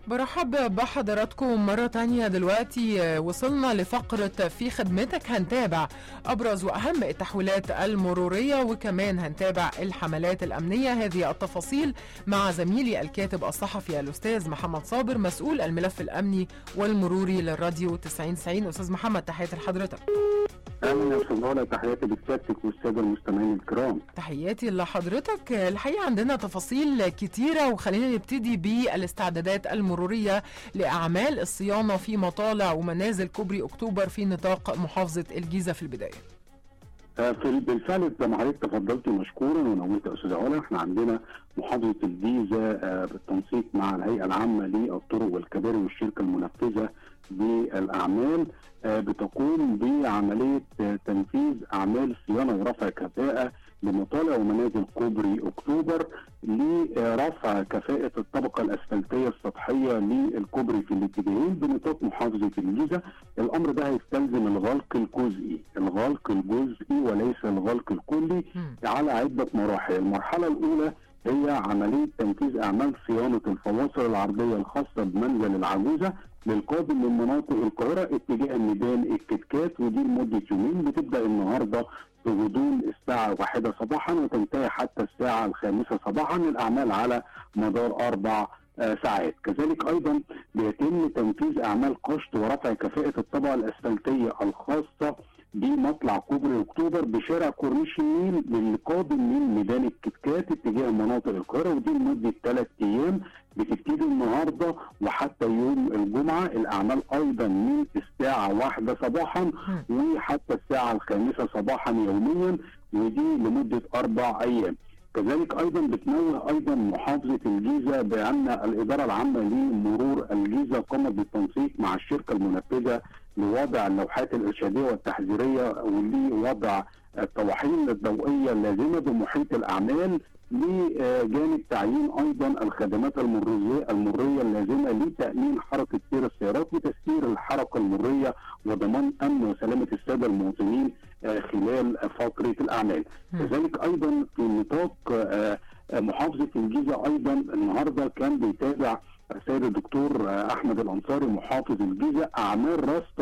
برحب بحضراتكم مرة تانية. دلوقتي وصلنا لفقرة في خدمتك، هنتابع أبرز وأهم التحويلات المرورية وكمان هنتابع الحملات الأمنية. هذه التفاصيل مع زميلي الكاتب الصحفي الأستاذ محمد صابر، مسؤول الملف الأمني والمروري للراديو 9090. أستاذ محمد، تحياتي لحضرتك. اهلا يا استاذ علا، تحياتي لسيادتك والساده المستمعين الكرام. تحياتي لحضرتك. الحقيقه عندنا تفاصيل كتيره، وخلينا نبتدي بالاستعدادات المروريه لاعمال الصيانه في مطالع ومنازل كوبري اكتوبر في نطاق محافظه الجيزه في البدايه. بالفعل زي ما حضرتك تفضلتي مشكورا ونورت يا استاذ علا، احنا عندنا محافظه الجيزه بالتنسيق مع الهيئه العامه للطرق والكباري والشركه المنفذه بالاعمال بتقوم بعمليه تنفيذ اعمال صيانه ورفع كفاءه لمطالع ومنازل كوبري اكتوبر لرفع كفاءه الطبقه الاسفلتيه السطحيه للكوبري في الاتجاهين بنطاق محافظه الجيزه. الامر ده هيستلزم الغلق الجزئي وليس الغلق الكلي على عده مراحل. المرحله الاولى هي عمليه تنفيذ اعمال صيانه الفواصل العرضيه الخاصه بمنزل العجوزه للقادم من مناطق القاهره اتجاه ميدان الكتكات، ودي لمده يومين بتبدا النهارده بغضون الساعه 1 صباحا وتنتهي حتى الساعه 5 صباحا، الاعمال على مدار 4 ساعات. كذلك ايضا بيتم تنفيذ اعمال قشط ورفع كفاءه الطبقه الاسفلتيه الخاصه بمطلع كوبري اكتوبر بشارع كورنيش النيل للقادم من ميدان الكتكات اتجاه مناطق القاهره، ودي لمده 3 ايام بتبتدي النهارده وحتى يوم الجمعه. الاعمال ايضا من الساعه 1 صباحا وحتى الساعه 5 صباحا يوميا، ودي لمده 4 ايام. كذلك ايضا بتنوه ايضا محافظه الجيزه بان الاداره العامه لمرور الجيزه قامت بالتنسيق مع الشركه المنفذه لوضع اللوحات الارشاديه والتحذيريه ولوضع الطواحين الضوئيه اللازمه بمحيط الاعمال، لجانب تعيين ايضا الخدمات المريه اللازمه لتامين حركه سير السيارات وتسيير الحركه المريه وضمان امن وسلامه الساده المواطنين خلال فتره الاعمال. كذلك ايضا في نطاق محافظه الجيزه ايضا النهارده كان بيتابع السيد الدكتور احمد الانصاري محافظ الجيزه اعمال رصد